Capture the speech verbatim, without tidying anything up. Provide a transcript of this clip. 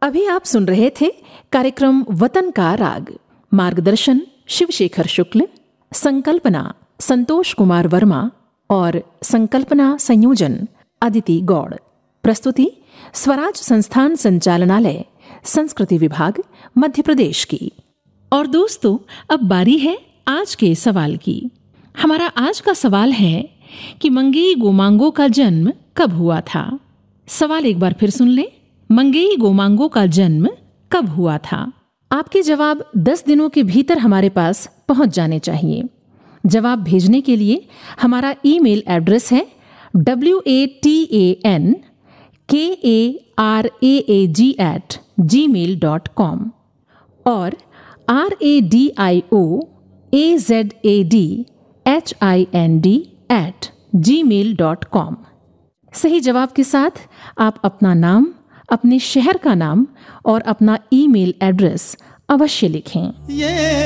अभी आप सुन रहे थे कार्यक्रम वतन का राग। मार्गदर्शन शिवशेखर शुक्ल, संकल्पना संतोष कुमार वर्मा और संकल्पना संयोजन अदिति गौड़। प्रस्तुति स्वराज संस्थान संचालनालय, संस्कृति विभाग, मध्य प्रदेश की। और दोस्तों, अब बारी है आज के सवाल की। हमारा आज का सवाल है कि मंगेई गोमांगो का जन्म कब हुआ था। सवाल एक बार फिर सुन लें। मंगेई गोमांगो का जन्म कब हुआ था? आपके जवाब दस दिनों के भीतर हमारे पास पहुंच जाने चाहिए। जवाब भेजने के लिए हमारा ईमेल एड्रेस है W A T A N के A R A A ji eight ji mail dot com और R A D I O A Z A D H I N D eight ji mail dot com. सही जवाब के साथ आप अपना नाम, अपने शहर का नाम और अपना ईमेल एड्रेस अवश्य लिखें।